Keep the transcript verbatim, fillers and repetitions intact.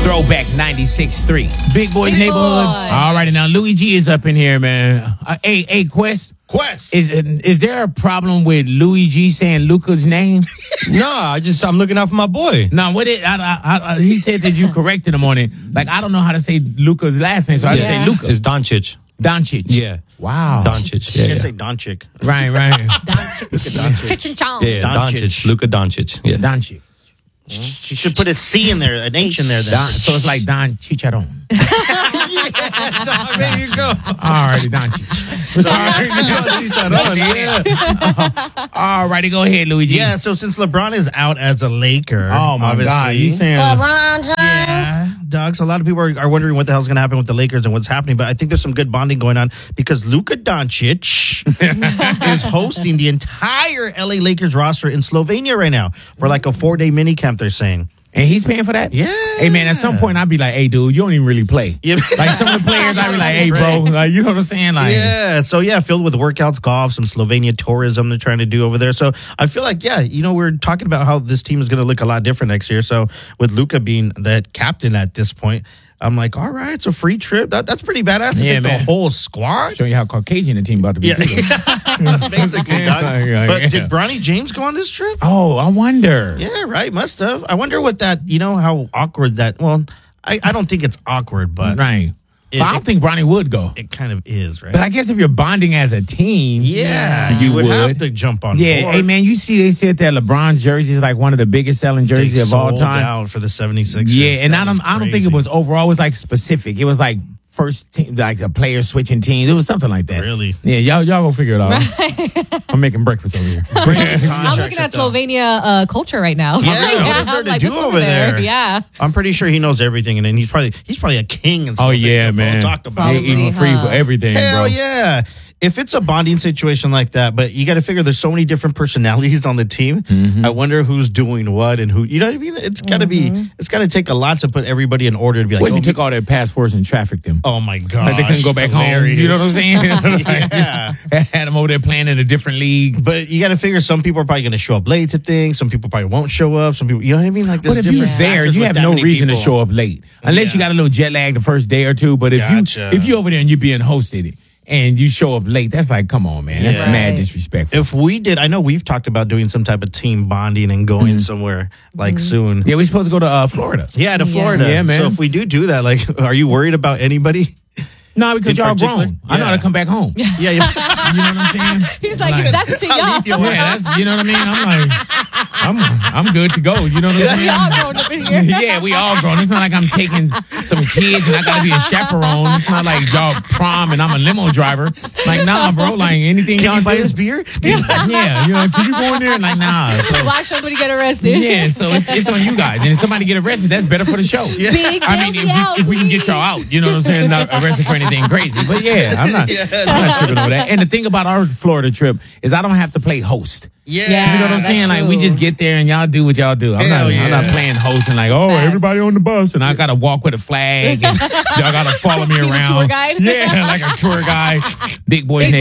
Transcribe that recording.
Throwback ninety-six three. Big Boys Big Neighborhood. Boy. All right, now Luigi is up in here, man. Uh, hey, hey, Quest. Quest. Is is there a problem with Luigi saying Luca's name? No, I just I'm looking out for my boy. No, what it? I, I, I, he said that you corrected him on it. Like I don't know how to say Luca's last name, so I just Yeah. say Luca. It's Doncic. Doncic. Yeah. Wow. Doncic. You Yeah, can't yeah. say Doncic. Right, right. Chich and chong. Yeah, Doncic. Doncic. Luka Doncic. Yeah. Doncic. You should put a C in there, an H in there. Then. Don, so it's like Don Chicharron. yeah, there you go. Alrighty, Doncic. Alrighty, go ahead, Luigi. Yeah, so since LeBron is out as a Laker, Oh my obviously, God, you saying? yeah, dogs. A lot of people are, are wondering what the hell's going to happen with the Lakers and what's happening. But I think there's some good bonding going on because Luka Doncic is hosting the entire L A Lakers roster in Slovenia right now for like a four day mini camp. They're saying. And he's paying for that? Yeah. Hey, man, at some point, I'd be like, hey, dude, you don't even really play. Yeah. Like, some of the players, I'd be like, hey, bro, like, you know what I'm saying? Like, Yeah, so yeah, filled with workouts, golf, some Slovenia tourism they're trying to do over there. So I feel like, yeah, you know, we're talking about how this team is going to look a lot different next year. So with Luka being that captain at this point, I'm like, all right, it's a free trip. That, that's pretty badass to Yeah, take man. the whole squad. show you how Caucasian the team about to be. Yeah, too, though. basically, dog. Yeah, yeah, But yeah. did Bronny James go on this trip? Oh, I wonder. Yeah, right, must have. I wonder what that, you know, how awkward that, well, I, I don't think it's awkward, but Right. It- but I don't think Bronny would go. it kind of is, right? But I guess if you're bonding as a team, yeah, you would, would. have to jump on Yeah, board. hey, man, you see they said that LeBron jersey is like one of the biggest selling They jerseys of all sold time. out for the seventy-sixers. Yeah, and That I don't was I don't think crazy. it was overall. It was like specific. It was like first team, like a player switching teams. It was something like that. Really? Yeah, y'all y'all go figure it out. I'm making breakfast over here. I'm looking at Slovenia uh, culture right now. Yeah, what is there I'm to like, do what's over there? Yeah. I'm pretty sure he knows everything, and then he's probably he's probably a king. And Oh yeah, man. We'll talk about They it. eating free huh? for everything, Hell bro. yeah! If it's a bonding situation like that, but you got to figure there's so many different personalities on the team. Mm-hmm. I wonder who's doing what and who. You know what I mean? It's got to Mm-hmm. be. It's got to take a lot to put everybody in order to be like. What if oh, you took all their passports and trafficked them? oh my god! Like they couldn't go back home. You know what I'm saying? Like, Yeah. had them over there playing in a different league. But you got to figure some people are probably going to show up late to things. Some people probably won't show up. Some people, you know what I mean? Like, But there's if you're different there, factors you with have that no many reason to people. show up late, unless you Yeah. got a little jet lag the first day or two. But if Gotcha. you if you over there and you're being hosted and you show up late, that's like, come on, man, that's Yeah. mad Right. disrespectful. If we did, I know we've talked about doing some type of team bonding and going Mm-hmm. somewhere like soon. Yeah, we're supposed to go to uh, Florida. Yeah, to Florida. Yeah, man. So if we do do that, like, are you worried about anybody? No, because In y'all particular? grown. I know how Yeah. to come back home. You Yeah, yeah. know what I'm saying? He's like, that's to I'll y'all. leave you Yeah, alone. that's, you know what I mean? I'm like, I'm I'm good to go. You know what I'm We saying? all grown up in here. Yeah, we all grown. It's not like I'm taking some kids and I gotta be a chaperone. It's not like y'all prom and I'm a limo driver. Like, nah, bro. Like anything y'all Can you buy do- us beer? Yeah, you know, can you go in there? Like, nah. So, Watch somebody get arrested. yeah, so it's, it's on you guys. And if somebody get arrested, that's better for the show. Big I mean, if guilty out, we, if we can get y'all out, you know what I'm saying? Not arrested for anything crazy. But yeah, I'm not, I'm not tripping over that. And the thing about our Florida trip is I don't have to play host. Yeah. Yeah. You know what I'm that's saying? Like, we true. just get there and y'all do what y'all do. I'm, Hell not, I'm not yeah. playing host and like, oh, Facts. everybody on the bus and I got to walk with a flag and y'all got to follow me Be the around. tour guide. Yeah, like a tour guide. Big boys. Big